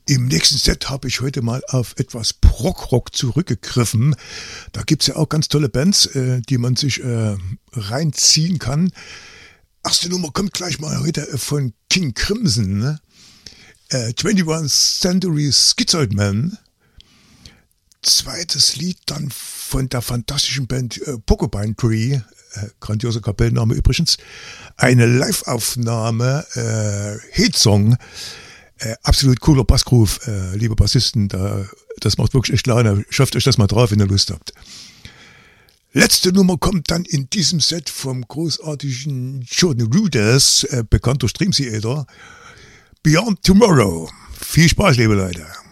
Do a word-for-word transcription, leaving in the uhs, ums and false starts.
Im nächsten Set habe ich heute mal auf etwas Prog-Rock zurückgegriffen. Da gibt's ja auch ganz tolle Bands, äh, die man sich äh, reinziehen kann. Erste Nummer kommt gleich mal heute von King Crimson, ne? äh, einundzwanzigste Century Schizoid Man. Zweites Lied dann von der fantastischen Band äh, Porcupine Tree, äh, grandioser Kapellenname übrigens. Eine Live-Aufnahme, äh, Hitsong. Äh, absolut cooler Bassgroove, äh, liebe Bassisten, da, das macht wirklich echt Laune. Schafft euch das mal drauf, wenn ihr Lust habt. Letzte Nummer kommt dann in diesem Set vom großartigen Jordan Rudess, äh, bekannt durch Dream Theater, Beyond Tomorrow. Viel Spaß, liebe Leute.